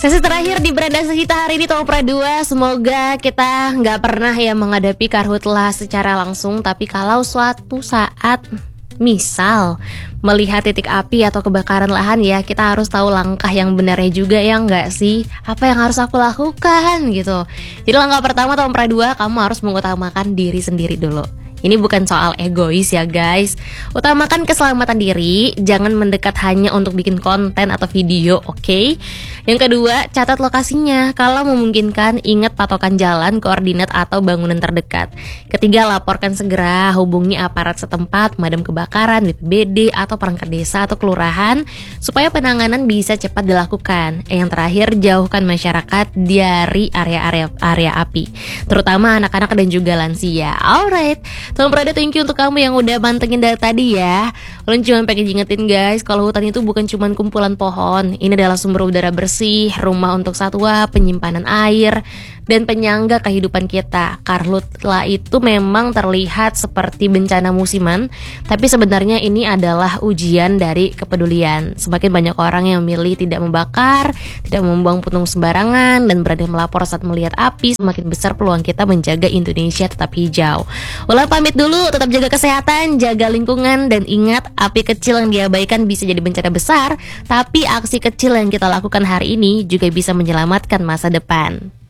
Sesi terakhir di Beranda Kita hari ini Topra 2. Semoga kita nggak pernah ya menghadapi karhutlah secara langsung. Tapi kalau suatu saat misal melihat titik api atau kebakaran lahan ya, kita harus tahu langkah yang benarnya juga ya nggak sih? Apa yang harus aku lakukan gitu. Jadi langkah pertama Topra 2, kamu harus mengutamakan diri sendiri dulu. Ini bukan soal egois ya guys. Utamakan keselamatan diri. Jangan mendekat hanya untuk bikin konten atau video, oke? Yang kedua, catat lokasinya. Kalau memungkinkan, ingat patokan jalan, koordinat atau bangunan terdekat. Ketiga, laporkan segera. Hubungi aparat setempat, pemadam kebakaran, BPBD, atau perangkat desa atau kelurahan, supaya penanganan bisa cepat dilakukan. Yang terakhir, jauhkan masyarakat dari area api, terutama anak-anak dan juga lansia. Alright, Topra 2, thank you untuk kamu yang udah mantengin dari tadi ya. Kalian cuma pengen ingetin guys, kalau hutan itu bukan cuma kumpulan pohon. Ini adalah sumber udara bersih, rumah untuk satwa, penyimpanan air, dan penyangga kehidupan kita. Karhutlah itu memang terlihat seperti bencana musiman, tapi sebenarnya ini adalah ujian dari kepedulian. Semakin banyak orang yang memilih tidak membakar, tidak membuang puntung sembarangan, dan berani melapor saat melihat api, semakin besar peluang kita menjaga Indonesia tetap hijau. Ulah pamit dulu, tetap jaga kesehatan, jaga lingkungan, dan ingat, api kecil yang diabaikan bisa jadi bencana besar, tapi aksi kecil yang kita lakukan hari ini juga bisa menyelamatkan masa depan.